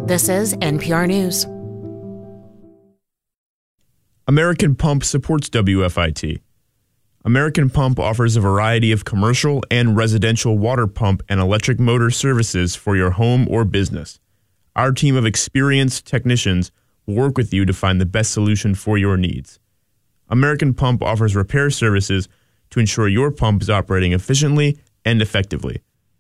This is NPR News. American Pump supports WFIT. American Pump offers a variety of commercial and residential water pump and electric motor services for your home or business. Our team of experienced technicians will work with you to find the best solution for your needs. American Pump offers repair services to ensure your pump is operating efficiently and effectively.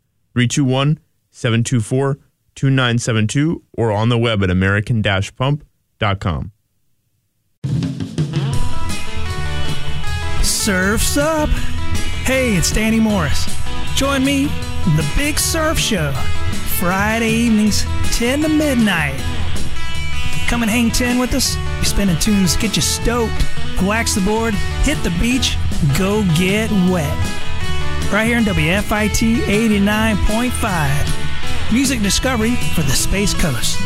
321-724-2972 or on the web at american-pump.com. Surf's up. Hey, it's Danny Morris. Join me in the Big Surf Show, Friday evenings, 10 to midnight. Come and hang 10 with us. Be spinning tunes, get you stoked, wax the board, hit the beach, go get wet. Right here on WFIT 89.5. Music discovery for the Space Coast.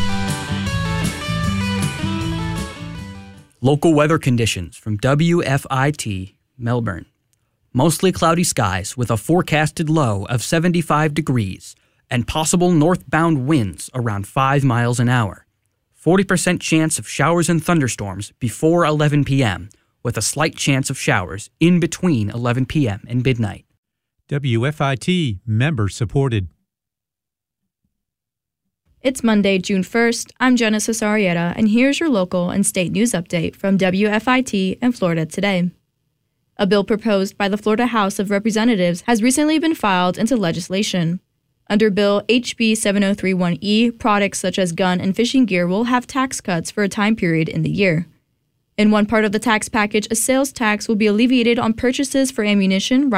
Local weather conditions from WFIT Melbourne. Mostly cloudy skies with a forecasted low of 75 degrees and possible northbound winds around 5 miles an hour. 40% chance of showers and thunderstorms before 11 p.m. with a slight chance of showers in between 11 p.m. and midnight. WFIT member supported. It's Monday, June 1st. I'm Genesis Arrieta, and here's your local and state news update from WFIT and Florida Today. A bill proposed by the Florida House of Representatives has recently been filed into legislation. Under Bill HB 7031E, products such as gun and fishing gear will have tax cuts for a time period in the year. In one part of the tax package, a sales tax will be alleviated on purchases for ammunition,